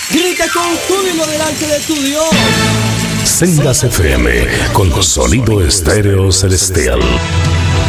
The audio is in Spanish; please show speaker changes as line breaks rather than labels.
Grita con júbilo delante de tu Dios.
Sendas FM con sonido estéreo celestial.